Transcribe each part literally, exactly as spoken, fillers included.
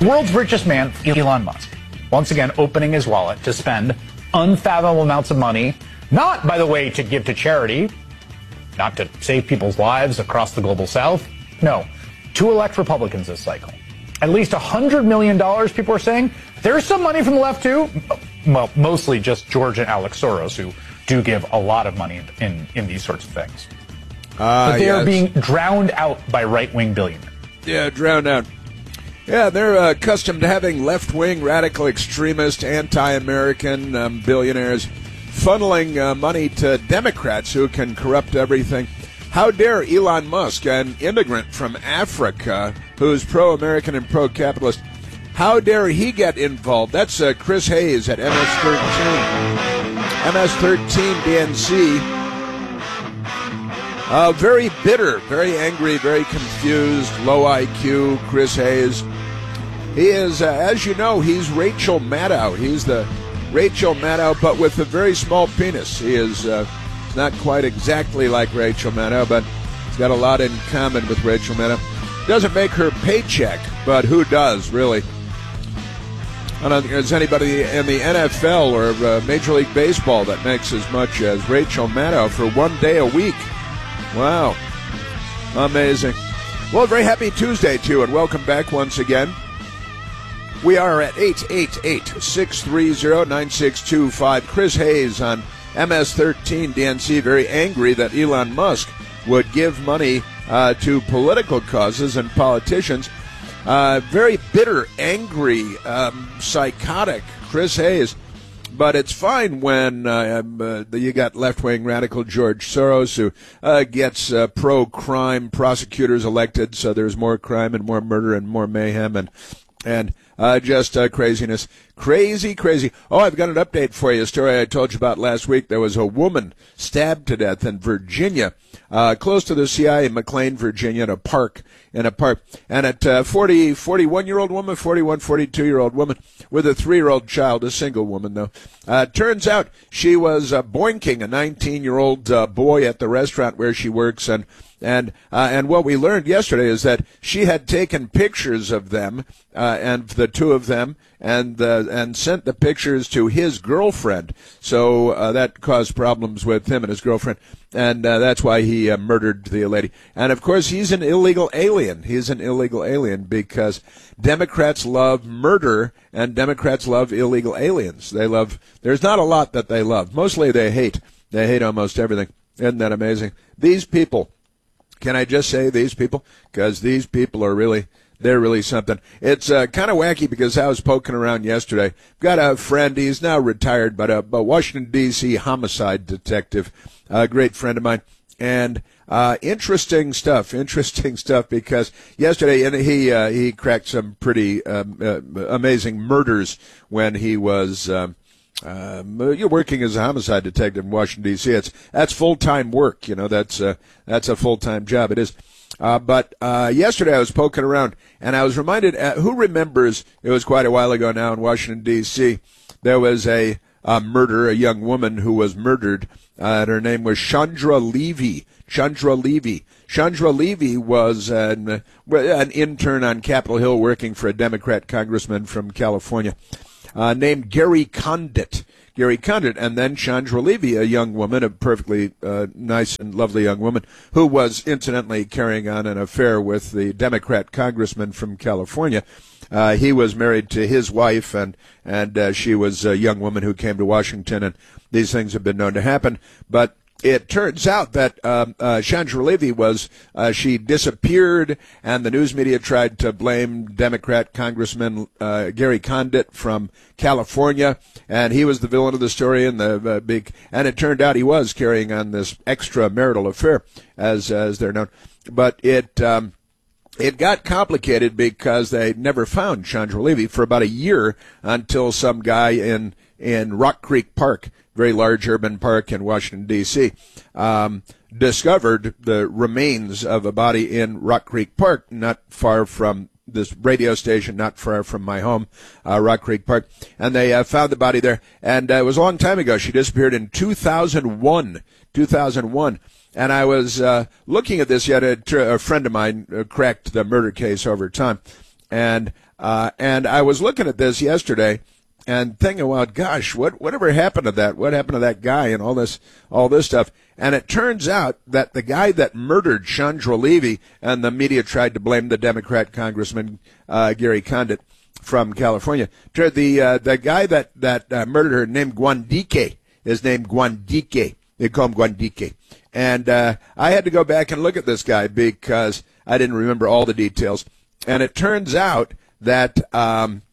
World's richest man, Elon Musk, once again opening his wallet to spend unfathomable amounts of money, not, by the way, to give to charity, not to save people's lives across the global south, no, to elect Republicans this cycle. At least one hundred million dollars, people are saying. There's some money from the left, too. Well, mostly just George and Alex Soros, who do give a lot of money in, in these sorts of things. Uh, but they yes. are being drowned out by right-wing billionaires. Yeah, drowned out. Yeah, they're uh, accustomed to having left-wing, radical, extremist, anti-American um, billionaires funneling uh, money to Democrats who can corrupt everything. How dare Elon Musk, an immigrant from Africa who's pro-American and pro-capitalist, how dare he get involved? That's uh, Chris Hayes at M S thirteen. M S thirteen D N C. Uh, very bitter, very angry, very confused, low I Q, Chris Hayes. He is, uh, as you know, he's Rachel Maddow. He's the Rachel Maddow, but with a very small penis. He is uh, not quite exactly like Rachel Maddow, but he's got a lot in common with Rachel Maddow. Doesn't make her paycheck, but who does, really? I don't think there's anybody in the N F L or uh, Major League Baseball that makes as much as Rachel Maddow for one day a week. Wow. Amazing. Well, very happy Tuesday to you, and welcome back once again. We are at eight eight eight, six three zero, nine six two five. Chris Hayes on M S thirteen D N C, very angry that Elon Musk would give money uh, to political causes and politicians. Uh, very bitter, angry, um, psychotic Chris Hayes. But it's fine when uh, uh, you got left-wing radical George Soros, who uh, gets uh, pro-crime prosecutors elected, so there's more crime and more murder and more mayhem and and uh, just uh, craziness. Crazy, crazy. Oh, I've got an update for you, a story I told you about last week. There was a woman stabbed to death in Virginia, uh, close to the C I A, McLean, Virginia, in a park. In a park. And at uh, forty, forty-one-year-old woman, forty-one, forty-two-year-old woman with a three-year-old child, a single woman, though. Uh, turns out she was uh, boinking a nineteen-year-old uh, boy at the restaurant where she works, and And uh, and what we learned yesterday is that she had taken pictures of them, uh, and the two of them, and uh, and sent the pictures to his girlfriend. So uh, that caused problems with him and his girlfriend, and uh, that's why he uh, murdered the lady. And of course, he's an illegal alien. He's an illegal alien because Democrats love murder, and Democrats love illegal aliens. They love. There's not a lot that they love. Mostly they hate. They hate almost everything. Isn't that amazing? These people. Can I just say these people? Because these people are really, they're really something. It's uh, kind of wacky because I was poking around yesterday. Got a friend, he's now retired, but a, a Washington, D C homicide detective, a great friend of mine. And uh, interesting stuff, interesting stuff because yesterday and he uh, he cracked some pretty um, uh, amazing murders when he was um, Um, you're working as a homicide detective in Washington, D C. It's, that's full-time work, you know, that's, uh, that's a full-time job. It is. Uh, but, uh, yesterday I was poking around and I was reminded, uh, who remembers, it was quite a while ago now in Washington, D C, there was a, a murder, a young woman who was murdered, uh, and her name was Chandra Levy. Chandra Levy. Chandra Levy was an, an intern on Capitol Hill working for a Democrat congressman from California. Uh, named Gary Condit. Gary Condit, and then Chandra Levy, a young woman, a perfectly uh, nice and lovely young woman, who was incidentally carrying on an affair with the Democrat congressman from California. Uh, he was married to his wife, and and uh, she was a young woman who came to Washington, and these things have been known to happen. But it turns out that um, uh, Chandra Levy was, uh, she disappeared, and the news media tried to blame Democrat Congressman uh, Gary Condit from California, and he was the villain of the story, and the uh, big, and it turned out he was carrying on this extramarital affair, as as they're known. But it um, it got complicated because they never found Chandra Levy for about a year until some guy in in Rock Creek Park, very large urban park in Washington, D C, um, discovered the remains of a body in Rock Creek Park, not far from this radio station, not far from my home, uh, Rock Creek Park. And they uh, found the body there. And uh, it was a long time ago. She disappeared in two thousand one. two thousand one. And I was uh, looking at this yet. A, a friend of mine uh, cracked the murder case over time. And uh, and I was looking at this yesterday and thinking, well, gosh, what whatever happened to that? What happened to that guy and all this all this stuff? And it turns out that the guy that murdered Chandra Levy, and the media tried to blame the Democrat Congressman uh, Gary Condit from California. The uh, the guy that that uh, murdered her, named Guandike, is named Guandike. They call him Guandike. And uh, I had to go back and look at this guy because I didn't remember all the details. And it turns out that um,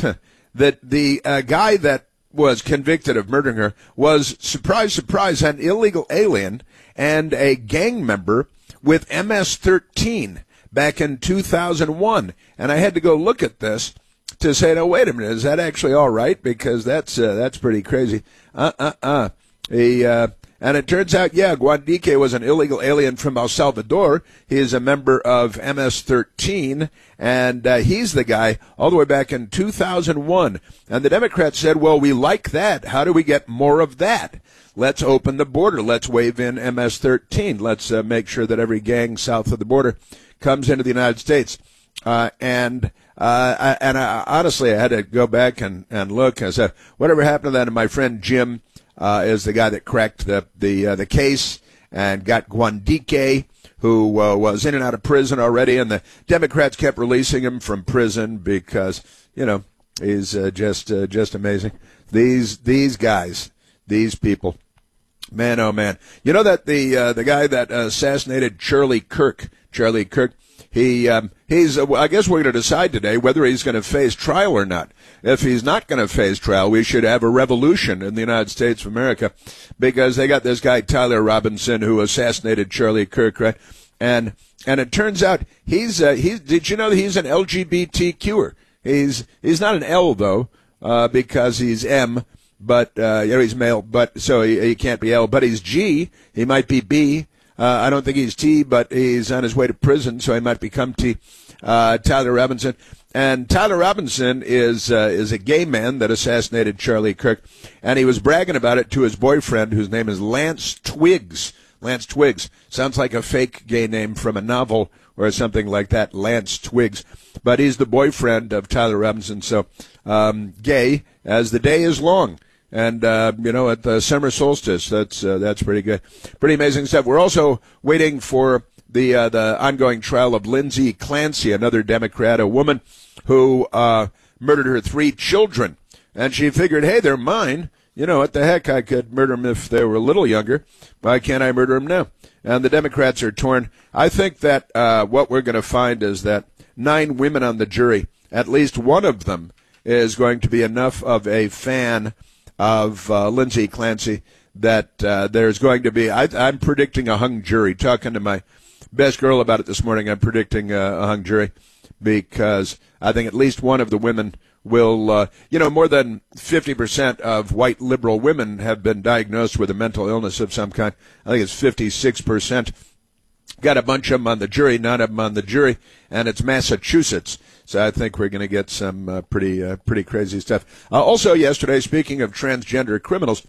that the uh, guy that was convicted of murdering her was, surprise, surprise, an illegal alien and a gang member with M S thirteen back in two thousand one. And I had to go look at this to say, no, wait a minute, is that actually all right? Because that's uh, that's pretty crazy. Uh-uh-uh. He, uh, and it turns out, yeah, Guandike was an illegal alien from El Salvador. He is a member of M S thirteen, and uh, he's the guy all the way back in two thousand one. And the Democrats said, well, we like that. How do we get more of that? Let's open the border. Let's wave in M S thirteen. Let's uh, make sure that every gang south of the border comes into the United States. Uh, and uh, I, and I, honestly, I had to go back and, and look. I said, whatever happened to that? And my friend Jim uh, is the guy that cracked the the uh, the case and got Guandike, who uh, was in and out of prison already, and the Democrats kept releasing him from prison because, you know, he's uh, just uh, just amazing. These these guys, these people, man, oh man. You know that the uh, the guy that assassinated Charlie Kirk, Charlie Kirk. He, um, he's, uh, I guess we're going to decide today whether he's going to face trial or not. If he's not going to face trial, we should have a revolution in the United States of America, because they got this guy, Tyler Robinson, who assassinated Charlie Kirk, right? And, and it turns out he's, uh, he's, did you know that he's an L G B T Q-er? He's, he's not an L though, uh, because he's M, but, uh, you know, he's male, but, so he, he can't be L, but he's G, he might be B. Uh, I don't think he's T, but he's on his way to prison, so he might become T. Uh, Tyler Robinson. And Tyler Robinson is uh, is a gay man that assassinated Charlie Kirk, and he was bragging about it to his boyfriend, whose name is Lance Twiggs. Lance Twiggs. Sounds like a fake gay name from a novel or something like that, Lance Twiggs. But he's the boyfriend of Tyler Robinson, so um, gay as the day is long. And, uh, you know, at the summer solstice, that's uh, that's pretty good. Pretty amazing stuff. We're also waiting for the uh, the ongoing trial of Lindsay Clancy, another Democrat, a woman who uh, murdered her three children. And she figured, hey, they're mine. You know, what the heck, I could murder them if they were a little younger. Why can't I murder them now? And the Democrats are torn. I think that uh, what we're going to find is that nine women on the jury, at least one of them is going to be enough of a fan of uh, Lindsay Clancy that uh, there's going to be, I, I'm predicting a hung jury. Talking to my best girl about it this morning, I'm predicting a, a hung jury, because I think at least one of the women will, uh, you know, more than fifty percent of white liberal women have been diagnosed with a mental illness of some kind. I think it's fifty-six percent. Got a bunch of them on the jury, none of them on the jury, and it's Massachusetts. So I think we're going to get some uh, pretty uh, pretty crazy stuff. Uh, also yesterday, speaking of transgender criminals,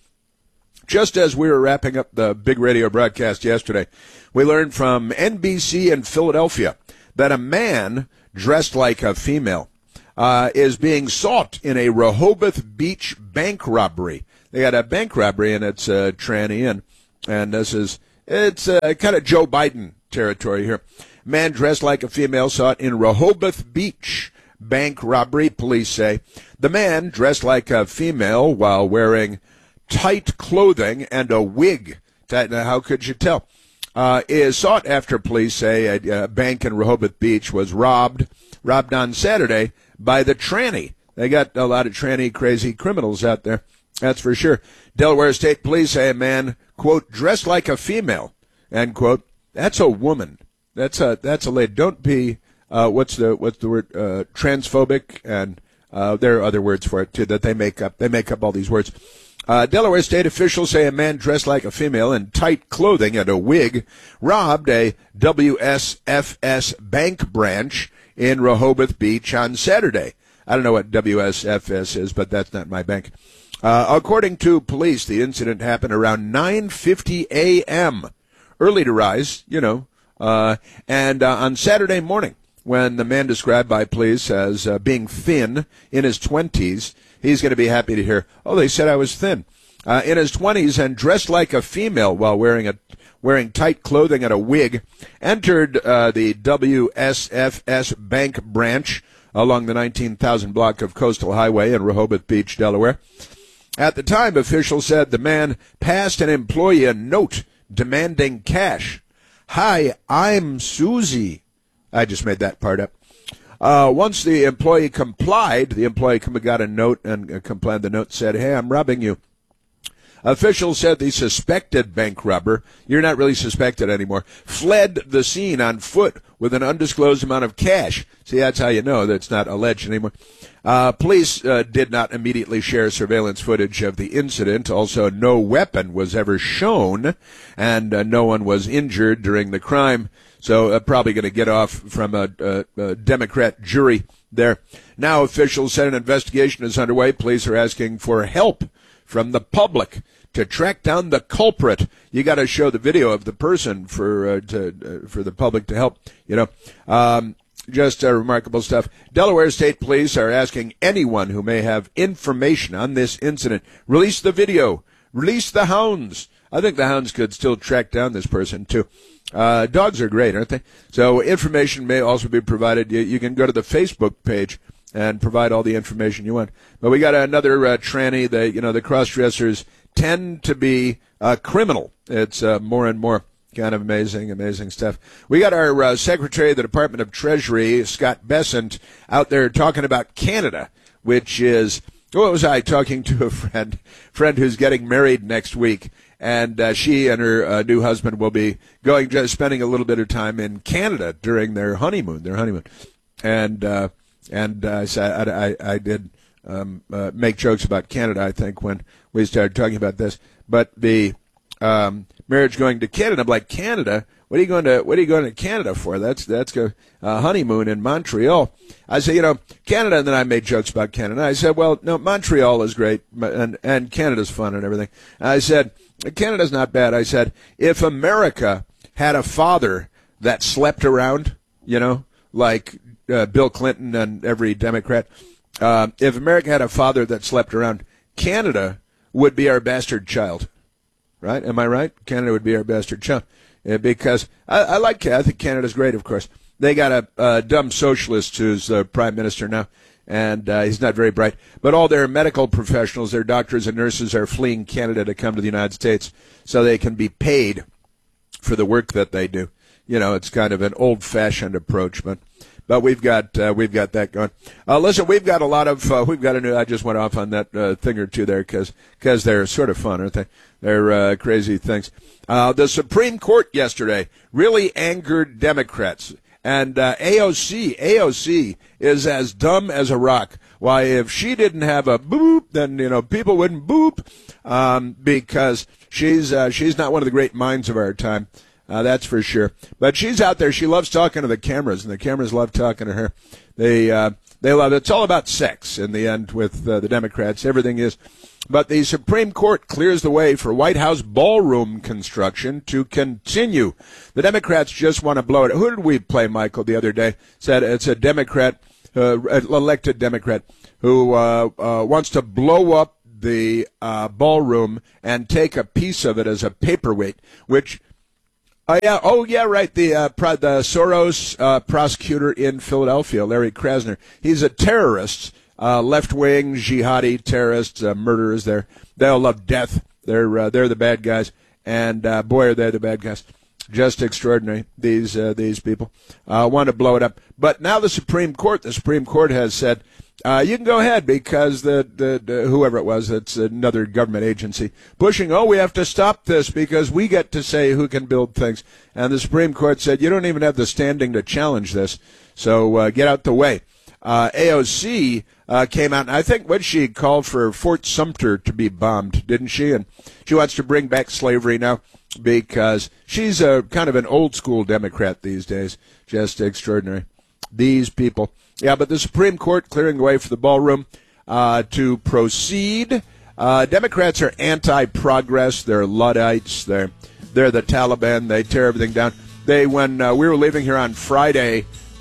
just as we were wrapping up the big radio broadcast yesterday, we learned from N B C in Philadelphia that a man dressed like a female uh, is being sought in a Rehoboth Beach bank robbery. They got a bank robbery, and it's a uh, tranny, and, and this is, it's uh, kind of Joe Biden territory here. Man dressed like a female sought in Rehoboth Beach bank robbery, police say. The man dressed like a female while wearing tight clothing and a wig. Now, how could you tell? Uh, is sought after police say a, a bank in Rehoboth Beach was robbed, robbed on Saturday by the tranny. They got a lot of tranny crazy criminals out there. That's for sure. Delaware State Police say a man, quote, dressed like a female, end quote. That's a woman. That's a that's a lady. Don't be uh, what's the what's the word uh, transphobic, and uh, there are other words for it too that they make up. They make up all these words. Uh, Delaware state officials say a man dressed like a female in tight clothing and a wig robbed a W S F S bank branch in Rehoboth Beach on Saturday. I don't know what W S F S is, but that's not my bank. Uh, according to police, the incident happened around nine fifty a.m. Early to rise, you know. Uh, and uh, on Saturday morning, when the man described by police as uh, being thin in his twenties, he's going to be happy to hear, oh, they said I was thin. Uh, in his twenties and dressed like a female while wearing a wearing tight clothing and a wig, entered uh, the W S F S Bank branch along the nineteen thousand block of Coastal Highway in Rehoboth Beach, Delaware. At the time, officials said the man passed an employee a note demanding cash. Hi, I'm Susie. I just made that part up. Uh, once the employee complied, the employee got a note and uh, complied. The note said, hey, I'm robbing you. Officials said the suspected bank robber, you're not really suspected anymore, fled the scene on foot with an undisclosed amount of cash. See, that's how you know that it's not alleged anymore. Uh, police uh, did not immediately share surveillance footage of the incident. Also, no weapon was ever shown, and uh, no one was injured during the crime. So uh, probably going to get off from a, a, a Democrat jury there. Now officials said an investigation is underway. Police are asking for help from the public to track down the culprit. You got to show the video of the person for uh, to, uh, for the public to help. You know, um, just uh, remarkable stuff. Delaware State Police are asking anyone who may have information on this incident, release the video, release the hounds. I think the hounds could still track down this person too. Uh, dogs are great, aren't they? So information may also be provided. You, you can go to the Facebook page and provide all the information you want. But we got another uh, tranny. The you know the cross-dressers tend to be uh, criminal. It's uh, more and more kind of amazing, amazing stuff. We got our uh, Secretary of the Department of Treasury, Scott Bessent, out there talking about Canada, which is, what was I talking to a friend, friend who's getting married next week, and uh, she and her uh, new husband will be going, just spending a little bit of time in Canada during their honeymoon, their honeymoon. And, uh, and uh, so I, I, I did um, uh, make jokes about Canada, I think, when we started talking about this. But the um, marriage going to Canada, I'm like, Canada? What are you going to What are you going to Canada for? That's that's a uh, honeymoon in Montreal. I said, you know, Canada, and then I made jokes about Canada. I said, well, no, Montreal is great, and and Canada's fun and everything. I said, Canada's not bad. I said, if America had a father that slept around, you know, like uh, Bill Clinton and every Democrat, uh, if America had a father that slept around, Canada would be our bastard child. Right? Am I right? Canada would be our bastard child. Uh, because I, I like Canada. I think Canada's great, of course. They got a, a dumb socialist who's the prime minister now, and uh, he's not very bright. But all their medical professionals, their doctors and nurses, are fleeing Canada to come to the United States so they can be paid for the work that they do. You know, it's kind of an old-fashioned approach, but but we've got uh, we've got that going. Uh, listen, we've got a lot of uh, we've got a new. I just went off on that uh, thing or two there because because they're sort of fun, aren't they? They're uh, crazy things. Uh, the Supreme Court yesterday really angered Democrats, and uh, A O C A O C is as dumb as a rock. Why, if she didn't have a boop, then you know people wouldn't boop, um, because she's uh, she's not one of the great minds of our time. Uh, that's for sure. But she's out there. She loves talking to the cameras, and the cameras love talking to her. They uh, they love it. It's all about sex in the end with uh, the Democrats. Everything is. But the Supreme Court clears the way for White House ballroom construction to continue. The Democrats just want to blow it. Who did we play, Michael, the other day? Said it's a Democrat, uh, elected Democrat, who uh, uh, wants to blow up the uh, ballroom and take a piece of it as a paperweight, which... Oh, yeah. Oh, yeah, right. The uh, pro- the Soros uh, prosecutor in Philadelphia, Larry Krasner. He's a terrorist, uh, left-wing, jihadi terrorists, uh, murderers. They're, they all love death. They're uh, they're the bad guys. And, uh, boy, are they the bad guys. Just extraordinary, these uh, these people. Uh, want to blow it up. But now the Supreme Court, the Supreme Court has said, Uh, you can go ahead because the, the, the whoever it was, it's another government agency, pushing, oh, we have to stop this because we get to say who can build things. And the Supreme Court said, you don't even have the standing to challenge this, so uh, get out the way. Uh, A O C uh, came out, and I think what she called for Fort Sumter to be bombed, didn't she? And she wants to bring back slavery now because she's a kind of an old-school Democrat these days. Just extraordinary. These people. Yeah, but the Supreme Court clearing the way for the ballroom uh, to proceed. Uh, Democrats are anti-progress. They're Luddites. They're they're the Taliban. They tear everything down. They when uh, we were leaving here on Friday,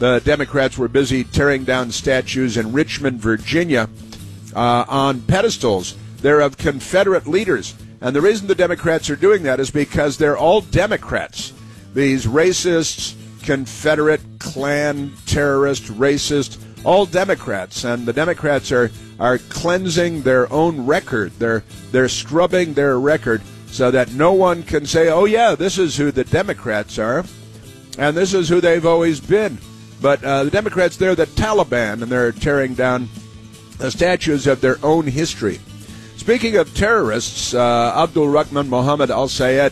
the Democrats were busy tearing down statues in Richmond, Virginia, uh, on pedestals. They're of Confederate leaders. And the reason the Democrats are doing that is because they're all Democrats. These racists, Confederate, Klan, terrorist, racist, all Democrats. And the Democrats are, are cleansing their own record. They're, they're scrubbing their record so that no one can say, oh, yeah, this is who the Democrats are, and this is who they've always been. But uh, the Democrats, they're the Taliban, and they're tearing down the statues of their own history. Speaking of terrorists, uh, Abdul Rahman Mohammed al-Sayed,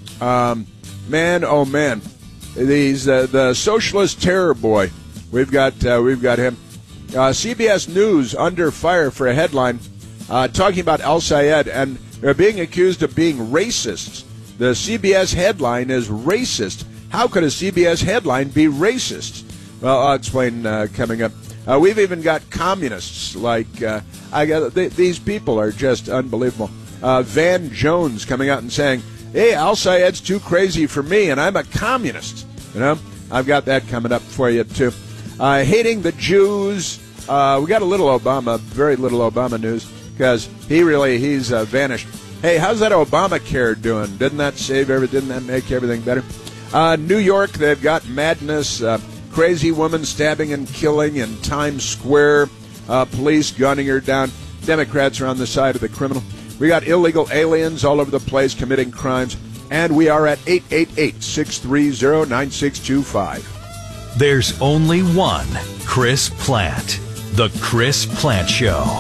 um, man, oh man, these uh, the socialist terror boy. We've got uh, we've got him. Uh, C B S News under fire for a headline uh, talking about al-Sayed, and they're being accused of being racists. The C B S headline is racist. How could a C B S headline be racist? Well, I'll explain uh, coming up. Uh, we've even got communists like uh, I got. Th- these people are just unbelievable. Uh, Van Jones coming out and saying, "Hey, al-Sayed's too crazy for me, and I'm a communist." You know, I've got that coming up for you too. Uh, hating the Jews. Uh, we got a little Obama, very little Obama news because he really he's uh, vanished. Hey, how's that Obamacare doing? Didn't that save everything? Didn't that make everything better? Uh, New York, they've got madness. Uh, Crazy woman stabbing and killing in Times Square. Uh, police gunning her down. Democrats are on the side of the criminal. We got illegal aliens all over the place committing crimes. And we are at eight eight eight, six three zero, nine six two five. There's only one Chris Plante. The Chris Plante Show.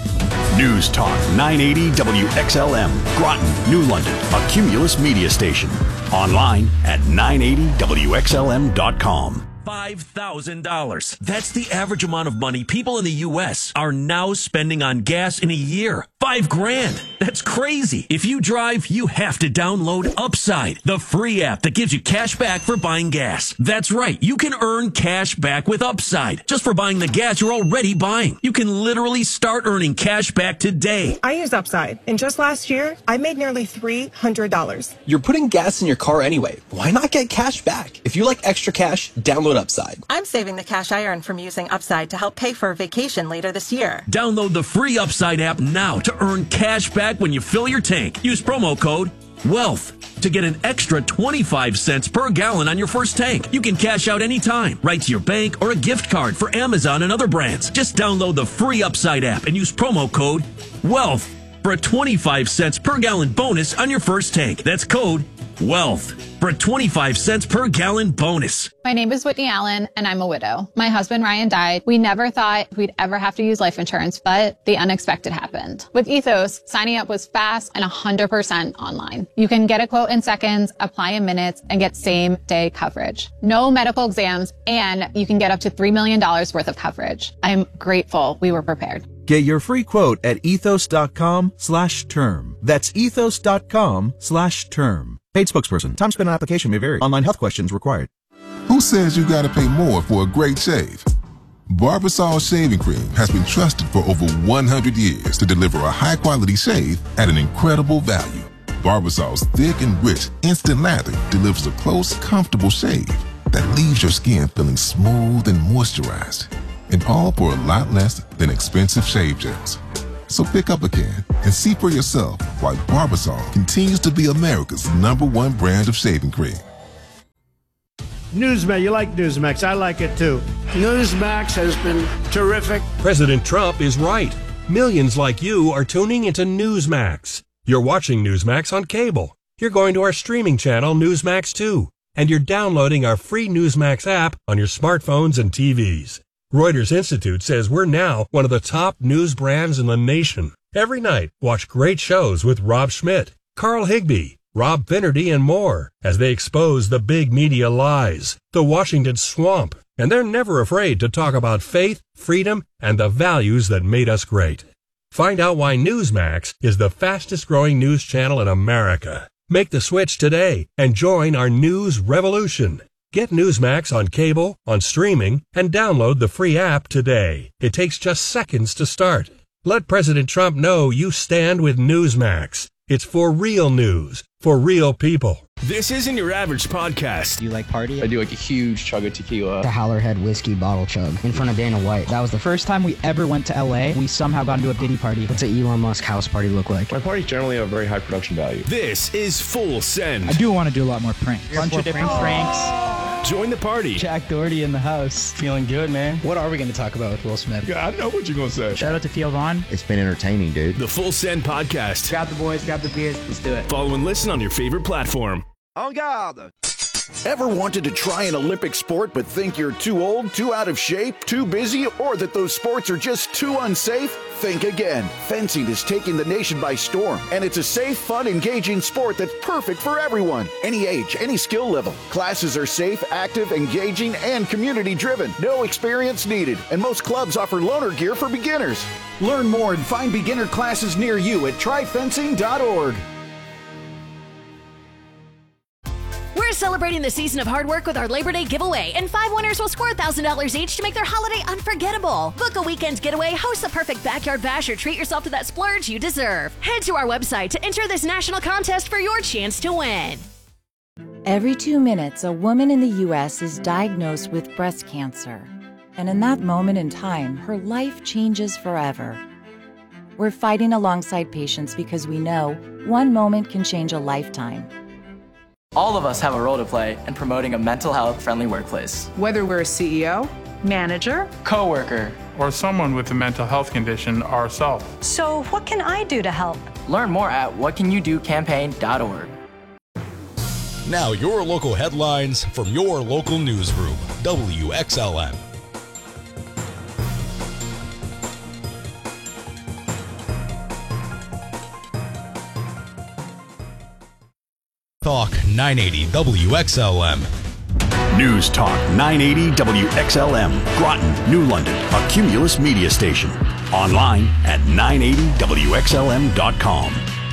News Talk nine eighty W X L M, Groton, New London, a Cumulus media station. Online at nine eighty W X L M dot com. five thousand dollars. That's the average amount of money people in the U S are now spending on gas in a year. Five grand. That's crazy. If you drive, you have to download Upside, the free app that gives you cash back for buying gas. That's right. You can earn cash back with Upside just for buying the gas you're already buying. You can literally start earning cash back today. I use Upside, and just last year, I made nearly three hundred dollars. You're putting gas in your car anyway. Why not get cash back? If you like extra cash, download Upside. I'm saving the cash I earn from using Upside to help pay for a vacation later this year. Download the free Upside app now to earn cash back when you fill your tank. Use promo code WEALTH to get an extra twenty-five cents per gallon on your first tank. You can cash out anytime, right to your bank or a gift card for Amazon and other brands. Just download the free Upside app and use promo code WEALTH for a twenty-five cents per gallon bonus on your first tank. That's code WEALTH for a twenty-five cents per gallon bonus. My name is Whitney Allen, and I'm a widow. My husband, Ryan, died. We never thought we'd ever have to use life insurance, but the unexpected happened. With Ethos, signing up was fast and one hundred percent online. You can get a quote in seconds, apply in minutes, and get same-day coverage. No medical exams, and you can get up to three million dollars worth of coverage. I'm grateful we were prepared. Get your free quote at ethos.com slash term. That's ethos.com slash term. Paid spokesperson. Time spent on application may vary. Online health questions required. Who says you gotta pay more for a great shave? Barbasol Shaving Cream has been trusted for over one hundred years to deliver a high-quality shave at an incredible value. Barbasol's thick and rich instant lather delivers a close, comfortable shave that leaves your skin feeling smooth and moisturized. And all for a lot less than expensive shave gels. So pick up a can and see for yourself why Barbasol continues to be America's number one brand of shaving cream. Newsmax, you like Newsmax. I like it too. Newsmax has been terrific. President Trump is right. Millions like you are tuning into Newsmax. You're watching Newsmax on cable. You're going to our streaming channel, Newsmax two. And you're downloading our free Newsmax app on your smartphones and T Vs. Reuters Institute says we're now one of the top news brands in the nation. Every night, watch great shows with Rob Schmidt, Carl Higbie, Rob Finnerty, and more as they expose the big media lies, the Washington swamp, and they're never afraid to talk about faith, freedom, and the values that made us great. Find out why Newsmax is the fastest-growing news channel in America. Make the switch today and join our news revolution. Get Newsmax on cable, on streaming, and download the free app today. It takes just seconds to start. Let President Trump know you stand with Newsmax. It's for real news, for real people. This isn't your average podcast. You like party? I do like a huge chug of tequila. The Howlerhead whiskey bottle chug in front of Dana White. That was the first time we ever went to L A. We somehow got into a Diddy party. What's an Elon Musk house party look like? My parties generally have a very high production value. This is Full Send. I do want to do a lot more pranks. Bunch of different pranks. Join the party. Jack Doherty in the house. Feeling good, man. What are we going to talk about with Will Smith? Yeah, I know what you're going to say. Shout out to Theo Vaughn. It's been entertaining, dude. The Full Send Podcast. Grab the boys, grab the beers, let's do it. Follow and listen on your favorite platform. En garde! Ever wanted to try an Olympic sport but think you're too old, too out of shape, too busy, or that those sports are just too unsafe? Think again. Fencing is taking the nation by storm, and it's a safe, fun, engaging sport that's perfect for everyone. Any age, any skill level. Classes are safe, active, engaging, and community-driven. No experience needed, and most clubs offer loaner gear for beginners. Learn more and find beginner classes near you at try fencing dot org. We're celebrating the season of hard work with our Labor Day giveaway, and five winners will score one thousand dollars each to make their holiday unforgettable. Book a weekend getaway, host the perfect backyard bash, or treat yourself to that splurge you deserve. Head to our website to enter this national contest for your chance to win. Every two minutes, a woman in the U S is diagnosed with breast cancer. And in that moment in time, her life changes forever. We're fighting alongside patients because we know one moment can change a lifetime. All of us have a role to play in promoting a mental health friendly workplace. Whether we're a C E O, manager, coworker, or someone with a mental health condition ourselves. So what can I do to help? Learn more at what can you do campaign dot org. Now your local headlines from your local newsroom, W X L M. Talk nine eighty W X L M. News Talk nine eighty W X L M, Groton, New London, a Cumulus media station. Online at nine eighty W X L M dot com.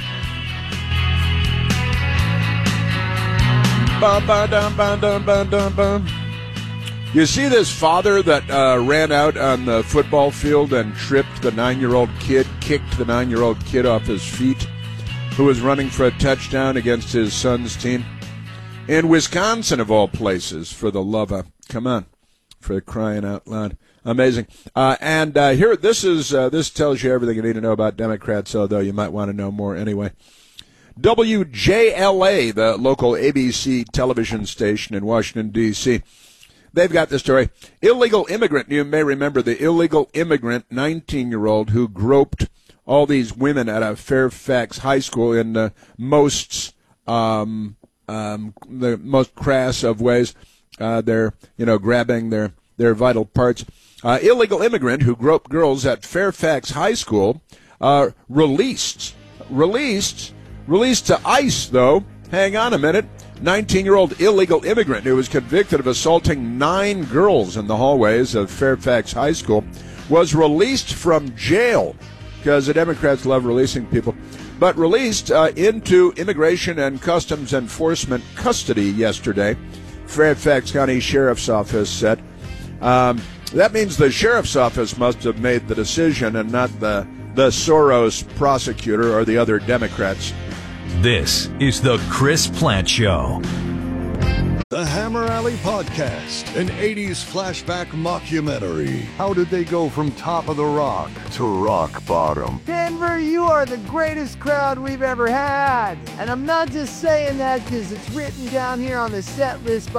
Bum, bum, dum, bum, dum, bum, dum, bum. You see this father that uh, ran out on the football field and tripped the nine-year-old kid, kicked the nine-year-old kid off his feet, who was running for a touchdown against his son's team. In Wisconsin, of all places, for the love of, come on, for crying out loud. Amazing. Uh, and uh, here, this is uh, this tells you everything you need to know about Democrats, although you might want to know more anyway. W J L A, the local A B C television station in Washington, D C, they've got the story. Illegal immigrant, you may remember the illegal immigrant nineteen-year-old who groped all these women at a Fairfax high school in the most um, um, the most crass of ways. Uh, they're you know grabbing their their vital parts. Uh, illegal immigrant who groped girls at Fairfax High School uh, released released released to ICE though. Hang on a minute. nineteen-year-old illegal immigrant who was convicted of assaulting nine girls in the hallways of Fairfax High School was released from jail, because the Democrats love releasing people, but released uh, into Immigration and Customs Enforcement custody yesterday, Fairfax County Sheriff's Office said. Um, that means the Sheriff's Office must have made the decision and not the, the Soros prosecutor or the other Democrats. This is the Chris Plant Show. The Hammer Alley Podcast, an eighties flashback mockumentary. How did they go from top of the rock to rock bottom? Denver, you are the greatest crowd we've ever had. And I'm not just saying that because it's written down here on the set list by